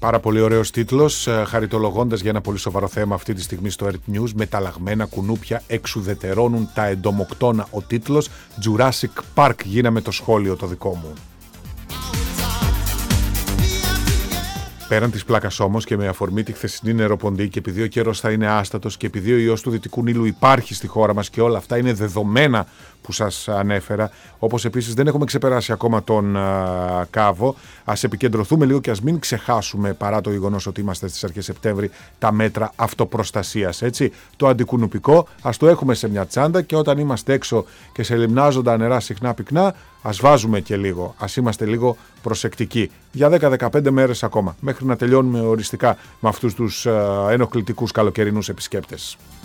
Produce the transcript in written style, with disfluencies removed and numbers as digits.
Πάρα πολύ ωραίος τίτλος, χαριτολογώντας για ένα πολύ σοβαρό θέμα αυτή τη στιγμή στο Earth News. Μεταλλαγμένα κουνούπια εξουδετερώνουν τα εντομοκτώνα. Ο τίτλος Jurassic Park γίναμε το σχόλιο το δικό μου. Πέραν της πλάκας όμως και με αφορμή τη χθεσινή νεροποντή και επειδή ο καιρός θα είναι άστατος και επειδή ο ιός του Δυτικού Νείλου υπάρχει στη χώρα μας και όλα αυτά είναι δεδομένα που σας ανέφερα, όπως επίσης δεν έχουμε ξεπεράσει ακόμα τον κάβο, ας επικεντρωθούμε λίγο και ας μην ξεχάσουμε, παρά το γεγονός ότι είμαστε στις αρχές Σεπτέμβρη, τα μέτρα αυτοπροστασίας. Έτσι. Το αντικουνουπικό ας το έχουμε σε μια τσάντα και όταν είμαστε έξω και σε λιμνάζοντα νερά συχνά πυκνά, ας βάζουμε και λίγο, ας είμαστε λίγο προσεκτικοί για 10-15 μέρες ακόμα, μέχρι να τελειώνουμε οριστικά με αυτούς τους ενοχλητικούς καλοκαιρινούς επισκέπτες.